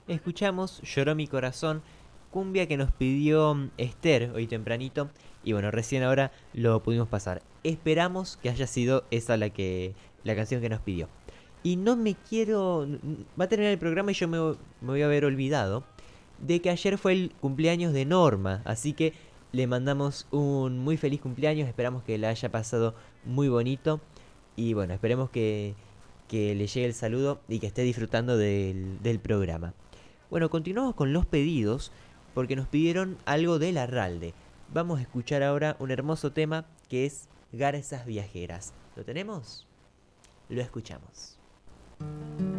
Escuchamos Lloró mi corazón, cumbia que nos pidió Esther hoy tempranito. Y bueno, recién ahora lo pudimos pasar. Esperamos que haya sido esa la canción que nos pidió. Y no me quiero. Va a terminar el programa y yo me voy a haber olvidado de que ayer fue el cumpleaños de Norma. Así que le mandamos un muy feliz cumpleaños. Esperamos que la haya pasado muy bonito. Y bueno, esperemos que le llegue el saludo y que esté disfrutando del programa. Bueno, continuamos con los pedidos porque nos pidieron algo de Larralde. Vamos a escuchar ahora un hermoso tema que es Garzas Viajeras. ¿Lo tenemos? Lo escuchamos.